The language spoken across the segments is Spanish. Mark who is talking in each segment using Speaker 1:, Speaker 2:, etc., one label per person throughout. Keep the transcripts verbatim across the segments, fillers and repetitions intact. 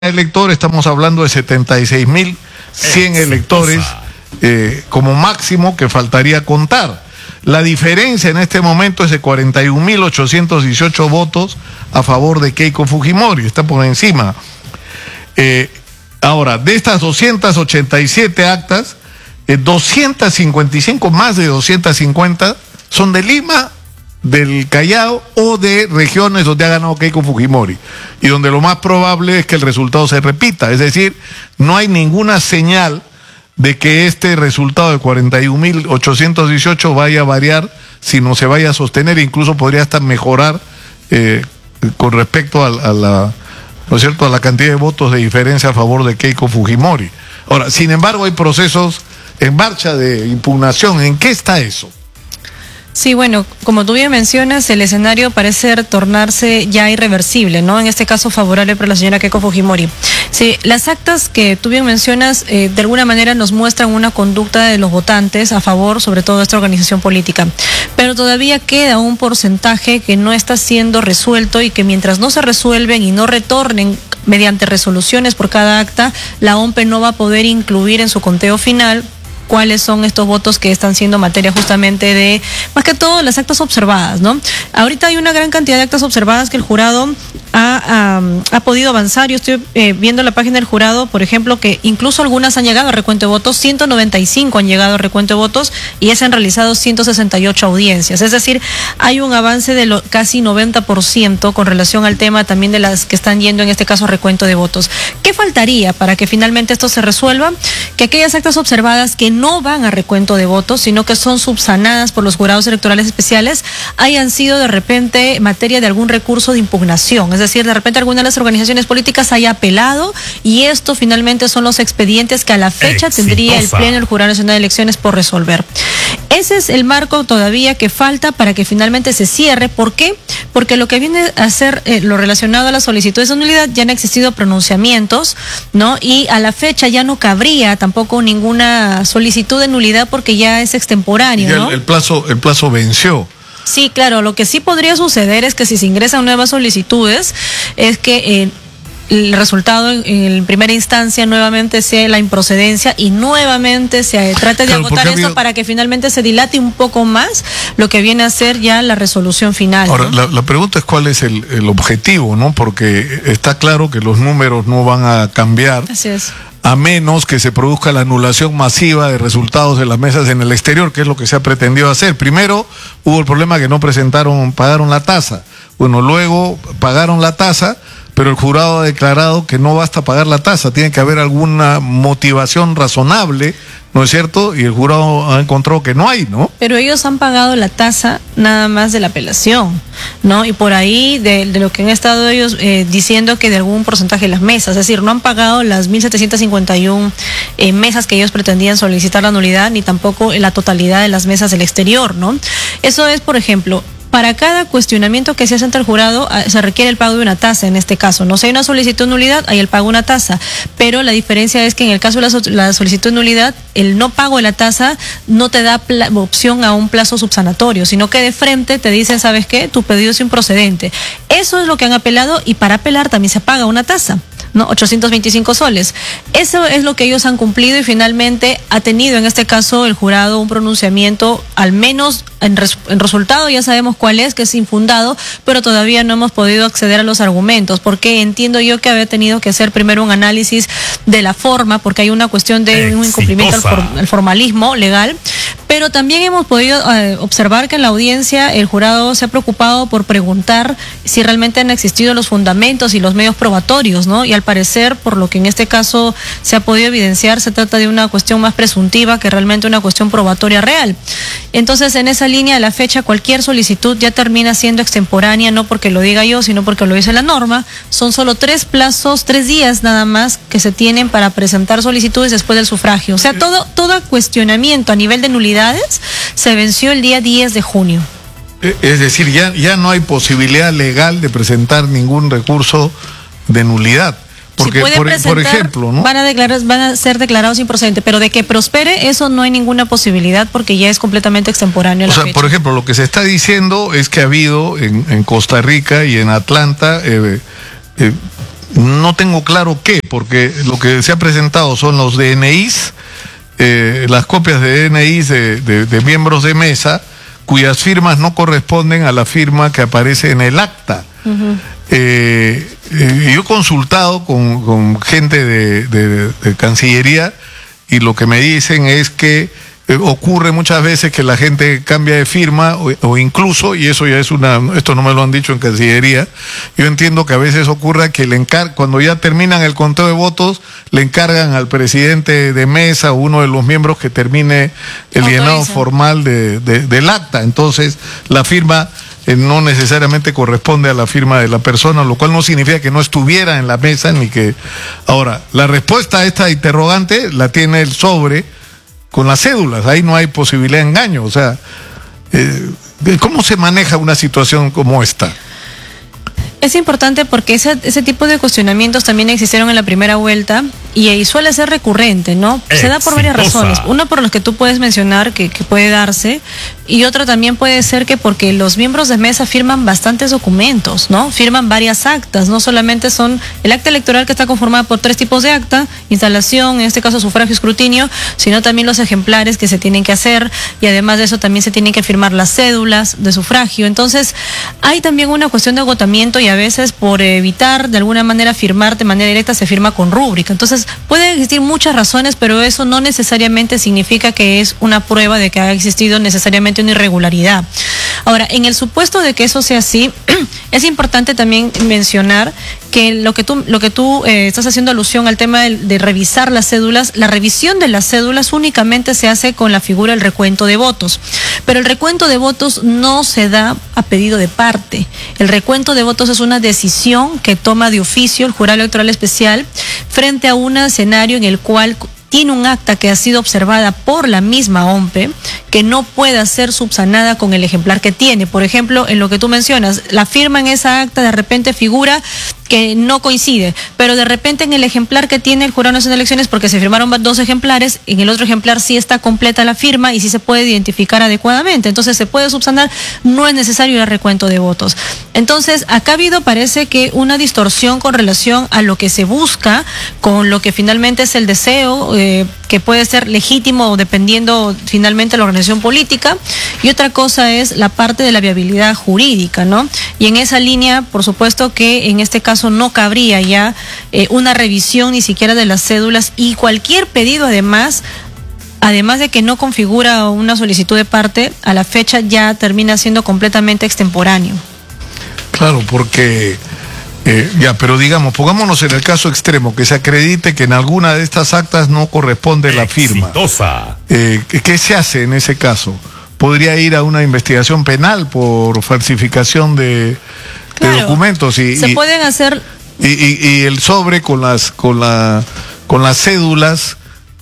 Speaker 1: electores, estamos hablando de setenta y seis mil cien electores eh, como máximo que faltaría contar. La diferencia en este momento es de cuarenta y un mil ochocientos dieciocho votos a favor de Keiko Fujimori, está por encima. Eh, ahora, de estas doscientas ochenta y siete actas, eh, doscientas cincuenta y cinco, más de doscientas cincuenta, son de Lima, del Callao o de regiones donde ha ganado Keiko Fujimori y donde lo más probable es que el resultado se repita, es decir, no hay ninguna señal de que este resultado de cuarenta y un mil ochocientos dieciocho vaya a variar, sino se vaya a sostener, incluso podría hasta mejorar eh, con respecto a, a la, ¿no es cierto?, a la cantidad de votos de diferencia a favor de Keiko Fujimori. Ahora, sin embargo, hay procesos en marcha de impugnación. ¿En qué está eso?
Speaker 2: Sí, bueno, como tú bien mencionas, el escenario parece tornarse ya irreversible, ¿no? En este caso favorable para la señora Keiko Fujimori. Sí, las actas que tú bien mencionas eh, de alguna manera nos muestran una conducta de los votantes a favor, sobre todo de esta organización política. Pero todavía queda un porcentaje que no está siendo resuelto y que mientras no se resuelven y no retornen mediante resoluciones por cada acta, la O M P E no va a poder incluir en su conteo final cuáles son estos votos que están siendo materia justamente de, más que todo, las actas observadas, ¿no? Ahorita hay una gran cantidad de actas observadas que el jurado ha, um, ha podido avanzar. Yo estoy eh, viendo la página del jurado, por ejemplo, que incluso algunas han llegado a recuento de votos, ciento noventa y cinco han llegado a recuento de votos y ya se han realizado ciento sesenta y ocho audiencias. Es decir, hay un avance de lo, casi noventa por ciento con relación al tema también de las que están yendo, en este caso, a recuento de votos. ¿Qué faltaría para que finalmente esto se resuelva? Que aquellas actas observadas que no no van a recuento de votos, sino que son subsanadas por los jurados electorales especiales, hayan sido de repente materia de algún recurso de impugnación. Es decir, de repente alguna de las organizaciones políticas haya apelado y esto finalmente son los expedientes que a la fecha Exitosa. tendría el Pleno del Jurado Nacional de Elecciones por resolver. Ese es el marco todavía que falta para que finalmente se cierre. ¿Por qué? Porque lo que viene a ser eh, lo relacionado a las solicitudes de nulidad, ya han existido pronunciamientos, ¿no? Y a la fecha ya no cabría tampoco ninguna solicitud de nulidad porque ya es extemporáneo,
Speaker 1: ya
Speaker 2: ¿no?
Speaker 1: el, el plazo, el plazo venció.
Speaker 2: Sí, claro, lo que sí podría suceder es que si se ingresan nuevas solicitudes, es que eh, el resultado en, en primera instancia nuevamente sea la improcedencia y nuevamente se trate de claro, agotar eso habido... para que finalmente se dilate un poco más lo que viene a ser ya la resolución final.
Speaker 1: Ahora,
Speaker 2: ¿no?
Speaker 1: la, la pregunta es cuál es el, el objetivo, ¿no? Porque está claro que los números no van a cambiar.
Speaker 2: Así es.
Speaker 1: A menos que se produzca la anulación masiva de resultados de las mesas en el exterior, que es lo que se ha pretendido hacer. Primero hubo el problema que no presentaron, pagaron la tasa. Bueno, luego pagaron la tasa, pero el jurado ha declarado que no basta pagar la tasa, tiene que haber alguna motivación razonable, ¿no es cierto? Y el jurado ha encontrado que no hay, ¿no?
Speaker 2: Pero ellos han pagado la tasa nada más de la apelación, ¿no? Y por ahí de, de lo que han estado ellos eh, diciendo que de algún porcentaje de las mesas, es decir, no han pagado las mil setecientas cincuenta y una eh, mesas que ellos pretendían solicitar la nulidad, ni tampoco la totalidad de las mesas del exterior, ¿no? Eso es, por ejemplo, para cada cuestionamiento que se hace ante el jurado se requiere el pago de una tasa en este caso. No si hay una solicitud de nulidad, hay el pago de una tasa. Pero la diferencia es que en el caso de la, la solicitud de nulidad, el no pago de la tasa no te da opción a un plazo subsanatorio, sino que de frente te dicen, ¿sabes qué? Tu pedido es improcedente. Eso es lo que han apelado y para apelar también se paga una tasa, ¿no? ochocientos veinticinco soles. Eso es lo que ellos han cumplido y finalmente ha tenido en este caso el jurado un pronunciamiento, al menos en, res, en resultado ya sabemos cuál es, que es infundado, pero todavía no hemos podido acceder a los argumentos, porque entiendo yo que había tenido que hacer primero un análisis de la forma, porque hay una cuestión de Exitosa. un incumplimiento al, for, al formalismo legal. Pero también hemos podido eh, observar que en la audiencia el jurado se ha preocupado por preguntar si realmente han existido los fundamentos y los medios probatorios, ¿no? Y al parecer, por lo que en este caso se ha podido evidenciar, se trata de una cuestión más presuntiva que realmente una cuestión probatoria real. Entonces, en esa línea, a la fecha, cualquier solicitud ya termina siendo extemporánea, no porque lo diga yo, sino porque lo dice la norma. Son solo tres plazos, tres días nada más que se tienen para presentar solicitudes después del sufragio. O sea, todo, todo cuestionamiento a nivel de nulidad se venció el día diez de junio.
Speaker 1: Es decir, ya, ya no hay posibilidad legal de presentar ningún recurso de nulidad. Porque,
Speaker 2: si
Speaker 1: por, por ejemplo, ¿no?
Speaker 2: van a declarar, van a ser declarados improcedentes, pero de que prospere, eso no hay ninguna posibilidad porque ya es completamente extemporáneo.
Speaker 1: O sea, fecha. Por ejemplo, lo que se está diciendo es que ha habido en, en Costa Rica y en Atlanta eh, eh, no tengo claro qué, porque lo que se ha presentado son los D N Is, eh, las copias de D N Is de, de, de miembros de mesa, cuyas firmas no corresponden a la firma que aparece en el acta. Uh-huh. eh, eh, yo he consultado con, con gente de, de, de Cancillería y lo que me dicen es que eh, ocurre muchas veces que la gente cambia de firma o, o incluso, y eso ya es una, esto no me lo han dicho en Cancillería, yo entiendo que a veces ocurre que le encar cuando ya terminan el conteo de votos, le encargan al presidente de mesa o uno de los miembros que termine el llenado formal de, de, del acta. Entonces, la firma eh, no necesariamente corresponde a la firma de la persona, lo cual no significa que no estuviera en la mesa ni que... Ahora, la respuesta a esta interrogante la tiene el sobre con las cédulas, ahí no hay posibilidad de engaño. O sea, eh, ¿cómo se maneja una situación como esta?
Speaker 2: Es importante porque ese, ese tipo de cuestionamientos también existieron en la primera vuelta y, y suele ser recurrente, ¿no? Exitosa. Se da por varias razones. Una por las que tú puedes mencionar que, que puede darse, y otra también puede ser que porque los miembros de mesa firman bastantes documentos, ¿no? Firman varias actas, no solamente son el acta electoral, que está conformada por tres tipos de acta: instalación, en este caso sufragio, escrutinio, sino también los ejemplares que se tienen que hacer, y además de eso también se tienen que firmar las cédulas de sufragio. Entonces, hay también una cuestión de agotamiento, y a veces por evitar de alguna manera firmar de manera directa se firma con rúbrica. Entonces pueden existir muchas razones, pero eso no necesariamente significa que es una prueba de que ha existido necesariamente una irregularidad. Ahora, en el supuesto de que eso sea así, es importante también mencionar que lo que tú, lo que tú eh, estás haciendo alusión al tema de, de revisar las cédulas, la revisión de las cédulas únicamente se hace con la figura del recuento de votos, pero el recuento de votos no se da a pedido de parte. El recuento de votos es una decisión que toma de oficio el jurado electoral especial frente a un escenario en el cual tiene un acta que ha sido observada por la misma O M P E, que no pueda ser subsanada con el ejemplar que tiene. Por ejemplo, en lo que tú mencionas, la firma en esa acta de repente figura que no coincide, pero de repente en el ejemplar que tiene el Jurado Nacional de Elecciones, porque se firmaron dos ejemplares, en el otro ejemplar sí está completa la firma y sí se puede identificar adecuadamente, entonces se puede subsanar, no es necesario el recuento de votos. Entonces, acá ha habido, parece que una distorsión con relación a lo que se busca, con lo que finalmente es el deseo, eh, que puede ser legítimo dependiendo finalmente de la organización política, y otra cosa es la parte de la viabilidad jurídica, ¿no? Y en esa línea, por supuesto que en este caso no cabría ya eh, una revisión ni siquiera de las cédulas, y cualquier pedido además, además de que no configura una solicitud de parte, a la fecha ya termina siendo completamente extemporáneo.
Speaker 1: Claro, porque eh, ya, pero digamos, pongámonos en el caso extremo, que se acredite que en alguna de estas actas no corresponde la firma.
Speaker 3: Exitosa.
Speaker 1: Eh, ¿Qué se hace en ese caso? ¿Podría ir a una investigación penal por falsificación de,
Speaker 2: claro,
Speaker 1: de documentos? Y,
Speaker 2: se
Speaker 1: y,
Speaker 2: pueden hacer...
Speaker 1: Y, y, y el sobre con las, con la, con las cédulas...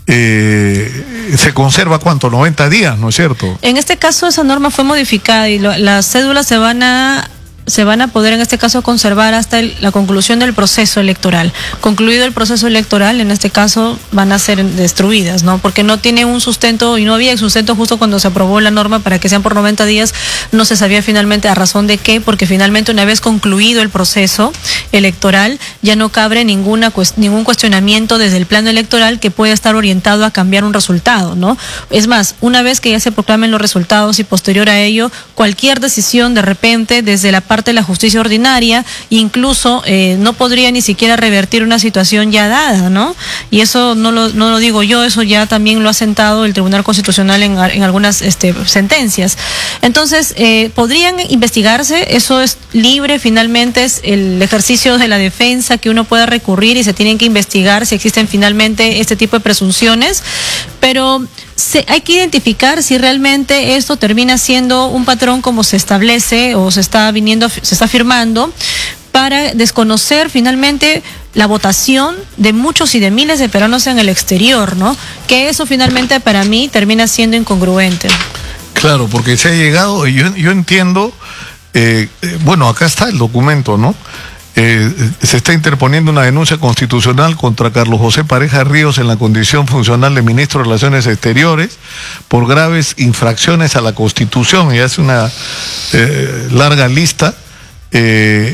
Speaker 1: Eh, se conserva ¿cuánto? noventa días, ¿no es cierto?
Speaker 2: En este caso esa norma fue modificada y lo, las cédulas se van a se van a poder en este caso conservar hasta el, la conclusión del proceso electoral. Concluido el proceso electoral, en este caso van a ser destruidas, ¿no? Porque no tiene un sustento, y no había sustento justo cuando se aprobó la norma para que sean por noventa días, no se sabía finalmente a razón de qué, porque finalmente una vez concluido el proceso electoral, ya no cabe ninguna ningún cuestionamiento desde el plano electoral que pueda estar orientado a cambiar un resultado, ¿no? Es más, una vez que ya se proclamen los resultados y posterior a ello, cualquier decisión de repente desde la parte de la justicia ordinaria, incluso eh, no podría ni siquiera revertir una situación ya dada, ¿no? Y eso no lo, no lo digo yo, eso ya también lo ha sentado el Tribunal Constitucional en, en algunas este, sentencias. Entonces, eh, podrían investigarse, eso es libre, finalmente es el ejercicio de la defensa que uno pueda recurrir y se tienen que investigar si existen finalmente este tipo de presunciones, pero se, hay que identificar si realmente esto termina siendo un patrón como se establece o se está viniendo, se está firmando, para desconocer finalmente la votación de muchos y de miles de peruanos en el exterior, ¿no? Que eso finalmente para mí termina siendo incongruente.
Speaker 1: Claro, porque se ha llegado, yo, yo entiendo, eh, eh, bueno, acá está el documento, ¿no? Eh, se está interponiendo una denuncia constitucional contra Carlos José Pareja Ríos en la condición funcional de ministro de Relaciones Exteriores por graves infracciones a la Constitución, y hace una eh, larga lista, eh,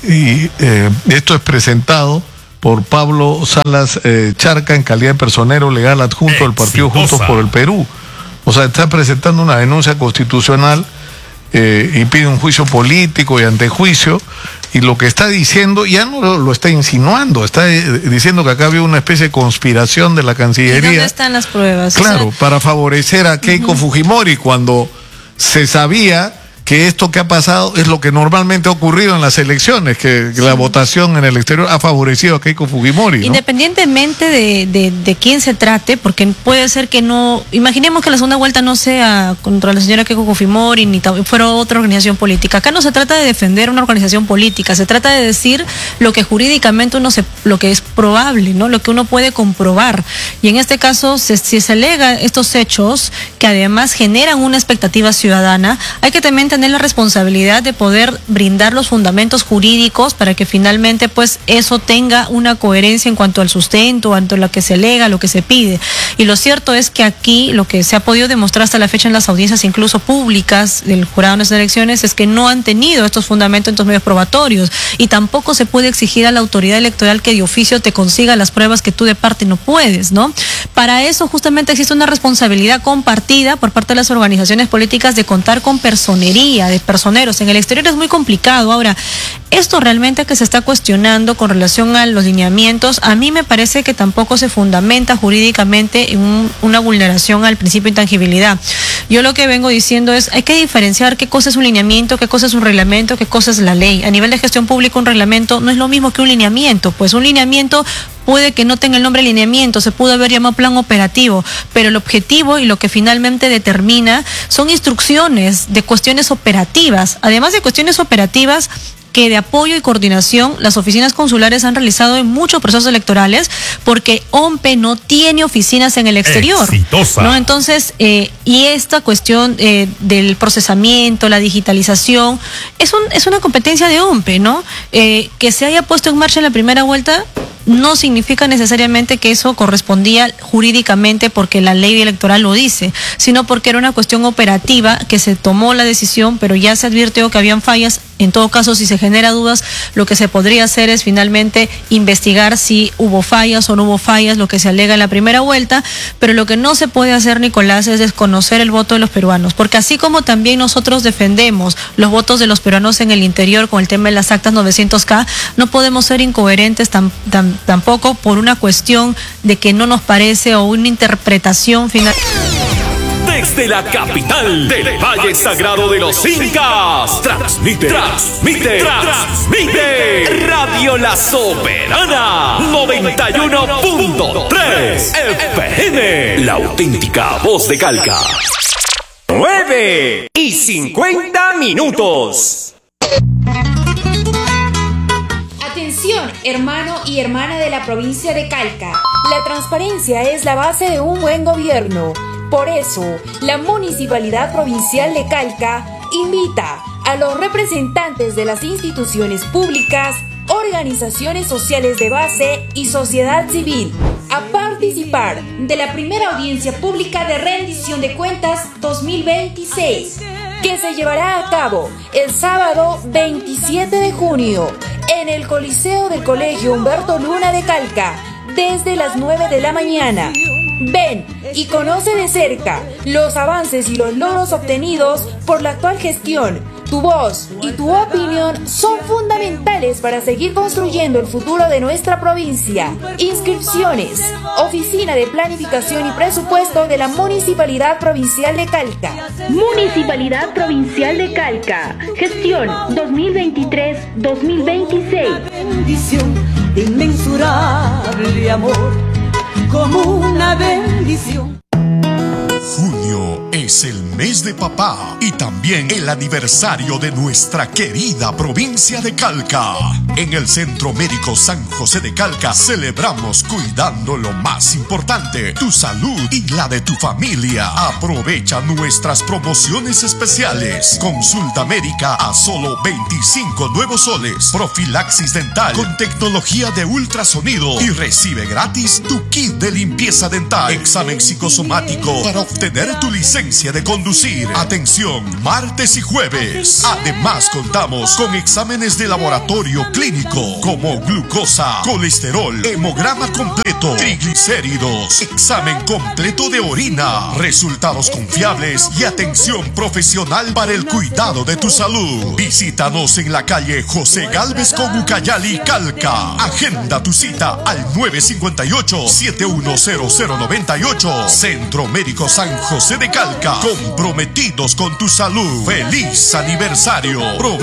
Speaker 1: y eh, esto es presentado por Pablo Salas eh, Charca en calidad de personero legal adjunto del partido Juntos por el Perú. O sea, está presentando una denuncia constitucional eh, y pide un juicio político y antejuicio, y lo que está diciendo ya no lo, lo está insinuando, está eh, diciendo que acá había una especie de conspiración de la Cancillería. ¿Y
Speaker 2: dónde están las pruebas?
Speaker 1: Claro,
Speaker 2: o sea,
Speaker 1: para favorecer a Keiko uh-huh. Fujimori, cuando se sabía que esto que ha pasado es lo que normalmente ha ocurrido en las elecciones, que, que sí. la votación en el exterior ha favorecido a Keiko Fujimori, ¿no?
Speaker 2: Independientemente de, de, de quién se trate, porque puede ser que no, imaginemos que la segunda vuelta no sea contra la señora Keiko Fujimori, ni fuera otra organización política. Acá no se trata de defender una organización política, se trata de decir lo que jurídicamente uno se, lo que es probable, ¿no? Lo que uno puede comprobar. Y en este caso, si se, se alega estos hechos, que además generan una expectativa ciudadana, hay que también tener la responsabilidad de poder brindar los fundamentos jurídicos para que finalmente pues eso tenga una coherencia en cuanto al sustento, en cuanto a lo que se alega, lo que se pide. Y lo cierto es que aquí lo que se ha podido demostrar hasta la fecha en las audiencias incluso públicas del jurado en las elecciones es que no han tenido estos fundamentos en estos medios probatorios, y tampoco se puede exigir a la autoridad electoral que de oficio te consiga las pruebas que tú de parte no puedes, ¿no? Para eso justamente existe una responsabilidad compartida por parte de las organizaciones políticas de contar con personería, de personeros. En el exterior es muy complicado. Ahora, esto realmente que se está cuestionando con relación a los lineamientos, a mí me parece que tampoco se fundamenta jurídicamente en un, una vulneración al principio de intangibilidad. Yo lo que vengo diciendo es, hay que diferenciar qué cosa es un lineamiento, qué cosa es un reglamento, qué cosa es la ley. A nivel de gestión pública, un reglamento no es lo mismo que un lineamiento. Pues un lineamiento puede que no tenga el nombre lineamiento, se pudo haber llamado plan operativo, pero el objetivo y lo que finalmente determina son instrucciones de cuestiones operativas. Además de cuestiones operativas, que de apoyo y coordinación las oficinas consulares han realizado en muchos procesos electorales, porque O M P E no tiene oficinas en el exterior.
Speaker 3: Exitosa.
Speaker 2: ¿No? Entonces, eh, y esta cuestión eh, del procesamiento, la digitalización, es, un, es una competencia de O M P E, ¿no? Eh, que se haya puesto en marcha en la primera vuelta no significa necesariamente que eso correspondía jurídicamente porque la ley electoral lo dice, sino porque era una cuestión operativa que se tomó la decisión, pero ya se advirtió que habían fallas. En todo caso, si se genera dudas, lo que se podría hacer es finalmente investigar si hubo fallas o no hubo fallas, lo que se alega en la primera vuelta, pero lo que no se puede hacer, Nicolás, es desconocer el voto de los peruanos, porque así como también nosotros defendemos los votos de los peruanos en el interior con el tema de las actas novecientos K, no podemos ser incoherentes tan, tan, tampoco por una cuestión de que no nos parece o una interpretación final.
Speaker 3: Desde la capital del Valle Sagrado de los Incas, transmite, transmite, transmite Radio La Soberana noventa y uno punto tres F M, la auténtica voz de Calca.
Speaker 4: nueve y cincuenta minutos.
Speaker 5: Atención, hermano y hermana de la provincia de Calca. La transparencia es la base de un buen gobierno. Por eso, la Municipalidad Provincial de Calca invita a los representantes de las instituciones públicas, organizaciones sociales de base y sociedad civil a participar de la primera audiencia pública de rendición de cuentas dos mil veintiséis, que se llevará a cabo el sábado veintisiete de junio en el Coliseo del Colegio Humberto Luna de Calca, desde las nueve de la mañana. Ven y conoce de cerca los avances y los logros obtenidos por la actual gestión. Tu voz y tu opinión son fundamentales para seguir construyendo el futuro de nuestra provincia. Inscripciones: Oficina de Planificación y Presupuesto de la Municipalidad Provincial de Calca.
Speaker 6: Municipalidad Provincial de Calca. Gestión dos mil veintitrés dos mil veintiséis.
Speaker 7: Bendición de inmensurable amor, como una bendición.
Speaker 8: Junio es el mes de papá y también el aniversario de nuestra querida provincia de Calca. En el Centro Médico San José de Calca celebramos cuidando lo más importante, tu salud y la de tu familia. Aprovecha nuestras promociones especiales. Consulta médica a solo veinticinco nuevos soles. Profilaxis dental con tecnología de ultrasonido y recibe gratis tu kit de limpieza dental. Examen psicosomático para obtener tu licencia licencia de conducir. Atención, martes y jueves. Además, contamos con exámenes de laboratorio clínico como glucosa, colesterol, hemograma completo, triglicéridos, examen completo de orina, resultados confiables y atención profesional para el cuidado de tu salud. Visítanos en la calle José Gálvez con Ucayali, Calca. Agenda tu cita al nueve cinco ocho, siete uno cero cero nueve ocho. Centro Médico San José de Calca. Comprometidos con tu salud. ¡Feliz aniversario!